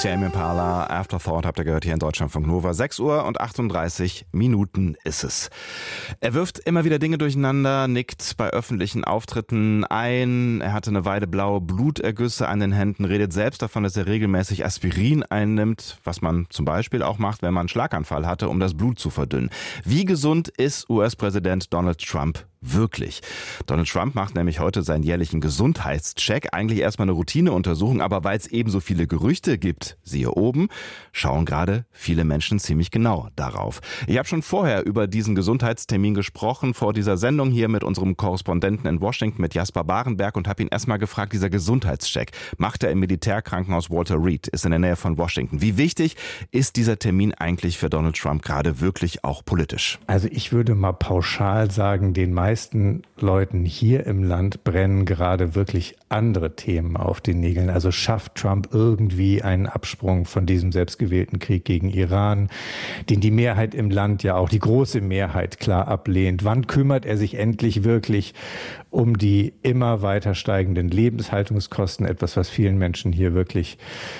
Tame Impala, Afterthought habt ihr gehört hier in Deutschlandfunk Nova. 6:38 ist es. Er wirft immer wieder Dinge durcheinander, nickt bei öffentlichen Auftritten ein. Er hatte eine Weile blaue Blutergüsse an den Händen, redet selbst davon, dass er regelmäßig Aspirin einnimmt, was man zum Beispiel auch macht, wenn man einen Schlaganfall hatte, um das Blut zu verdünnen. Wie gesund ist US-Präsident Donald Trump wirklich? Donald Trump macht nämlich heute seinen jährlichen Gesundheitscheck. Eigentlich erstmal eine Routineuntersuchung, aber weil es eben so viele Gerüchte gibt, siehe oben, schauen gerade viele Menschen ziemlich genau darauf. Ich habe schon vorher über diesen Gesundheitstermin gesprochen, vor dieser Sendung hier mit unserem Korrespondenten in Washington, mit Jasper Barenberg, und habe ihn erstmal gefragt, dieser Gesundheitscheck macht er im Militärkrankenhaus Walter Reed, ist in der Nähe von Washington. Wie wichtig ist dieser Termin eigentlich für Donald Trump gerade wirklich auch politisch? Also ich würde mal pauschal sagen, den meisten Leuten hier im Land brennen gerade wirklich andere Themen auf den Nägeln. Also schafft Trump irgendwie einen Absprung von diesem selbstgewählten Krieg gegen Iran, den die Mehrheit im Land ja auch, die große Mehrheit, klar ablehnt. Wann kümmert er sich endlich wirklich um die immer weiter steigenden Lebenshaltungskosten? Etwas, was vielen Menschen hier wirklich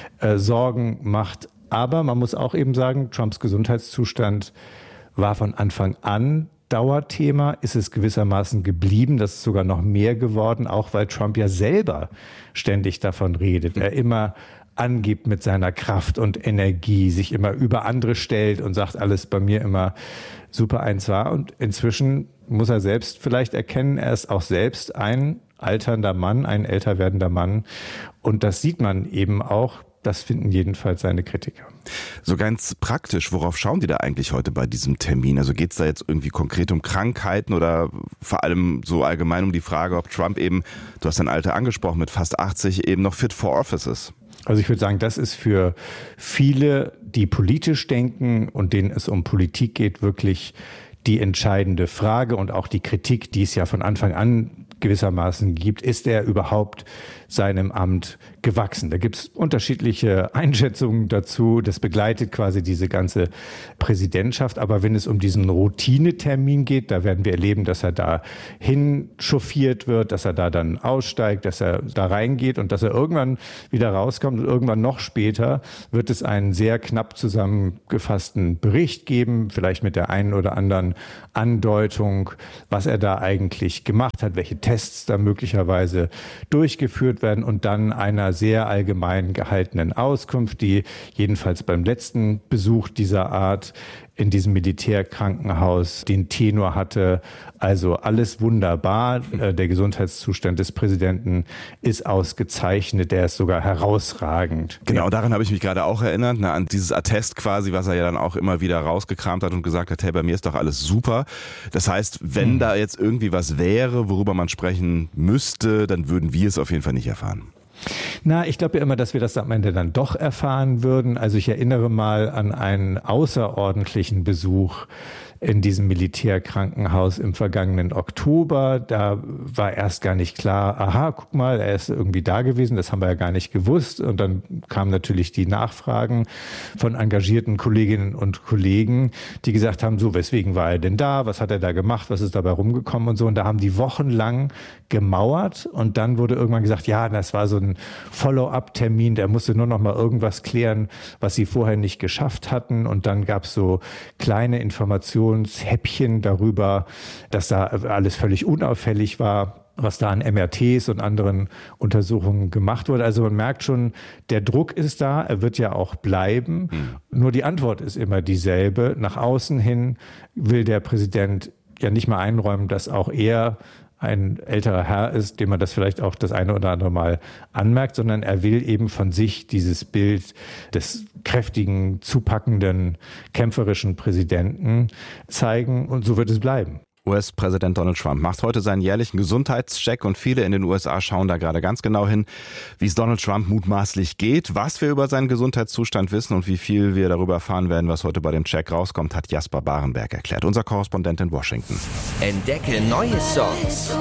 Sorgen macht. Aber man muss auch eben sagen, Trumps Gesundheitszustand war von Anfang an Dauerthema, ist es gewissermaßen geblieben. Das ist sogar noch mehr geworden, auch weil Trump ja selber ständig davon redet. Er immer angibt mit seiner Kraft und Energie, sich immer über andere stellt und sagt, alles bei mir immer super 1A. Und inzwischen muss er selbst vielleicht erkennen, er ist auch selbst ein alternder Mann, ein älter werdender Mann. Und das sieht man eben auch. Das finden jedenfalls seine Kritiker. So ganz praktisch, worauf schauen die da eigentlich heute bei diesem Termin? Also geht es da jetzt irgendwie konkret um Krankheiten oder vor allem so allgemein um die Frage, ob Trump eben, du hast dein Alter angesprochen, mit fast 80 eben noch fit for office ist? Also ich würde sagen, das ist für viele, die politisch denken und denen es um Politik geht, wirklich die entscheidende Frage und auch die Kritik, die es ja von Anfang an gewissermaßen gibt. Ist er überhaupt seinem Amt gewachsen? Da gibt es unterschiedliche Einschätzungen dazu. Das begleitet quasi diese ganze Präsidentschaft. Aber wenn es um diesen Routinetermin geht, da werden wir erleben, dass er da hinchauffiert wird, dass er da dann aussteigt, dass er da reingeht und dass er irgendwann wieder rauskommt. Und irgendwann noch später wird es einen sehr knapp zusammengefassten Bericht geben, vielleicht mit der einen oder anderen Andeutung, was er da eigentlich gemacht hat, welche Tests da möglicherweise durchgeführt werden und dann einer sehr allgemein gehaltenen Auskunft, die jedenfalls beim letzten Besuch dieser Art in diesem Militärkrankenhaus den Tenor hatte, also alles wunderbar, der Gesundheitszustand des Präsidenten ist ausgezeichnet, der ist sogar herausragend. Genau, daran habe ich mich gerade auch erinnert, an dieses Attest quasi, was er ja dann auch immer wieder rausgekramt hat und gesagt hat, hey, bei mir ist doch alles super. Das heißt, wenn da jetzt irgendwie was wäre, worüber man sprechen müsste, dann würden wir es auf jeden Fall nicht erfahren. Na, ich glaube ja immer, dass wir das am Ende dann doch erfahren würden. Also ich erinnere mal an einen außerordentlichen Besuch in diesem Militärkrankenhaus im vergangenen Oktober. Da war erst gar nicht klar, aha, guck mal, er ist irgendwie da gewesen, das haben wir ja gar nicht gewusst. Und dann kamen natürlich die Nachfragen von engagierten Kolleginnen und Kollegen, die gesagt haben, so, weswegen war er denn da? Was hat er da gemacht? Was ist dabei rumgekommen und so? Und da haben die wochenlang gemauert und dann wurde irgendwann gesagt, ja, das war so ein Follow-up-Termin, der musste nur noch mal irgendwas klären, was sie vorher nicht geschafft hatten. Und dann gab es so kleine Informationshäppchen darüber, dass da alles völlig unauffällig war, was da an MRTs und anderen Untersuchungen gemacht wurde. Also man merkt schon, der Druck ist da, er wird ja auch bleiben. Nur die Antwort ist immer dieselbe. Nach außen hin will der Präsident ja nicht mal einräumen, dass auch er ein älterer Herr ist, dem man das vielleicht auch das eine oder andere Mal anmerkt, sondern er will eben von sich dieses Bild des kräftigen, zupackenden, kämpferischen Präsidenten zeigen und so wird es bleiben. US-Präsident Donald Trump macht heute seinen jährlichen Gesundheitscheck und viele in den USA schauen da gerade ganz genau hin, wie es Donald Trump mutmaßlich geht. Was wir über seinen Gesundheitszustand wissen und wie viel wir darüber erfahren werden, was heute bei dem Check rauskommt, hat Jasper Barenberg erklärt, unser Korrespondent in Washington. Entdecke neue Songs.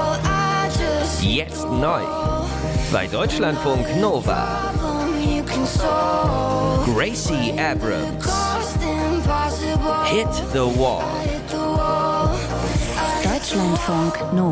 Jetzt neu. Bei Deutschlandfunk Nova. Gracie Abrams. Hit the Wall. Deutschlandfunk Nova.